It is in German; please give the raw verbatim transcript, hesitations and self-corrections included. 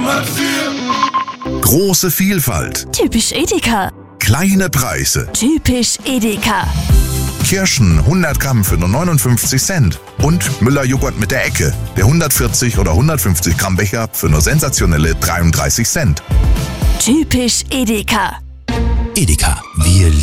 Nummer vier. Große Vielfalt, Typisch Edeka. kleine Preise. Typisch Edeka. Kirschen hundert Gramm für nur neunundfünfzig Cent. Und Müller-Joghurt mit der Ecke. Der hundertvierzig oder hundertfünfzig Gramm Becher für nur sensationelle dreiunddreißig Cent. Typisch Edeka. Edeka, wir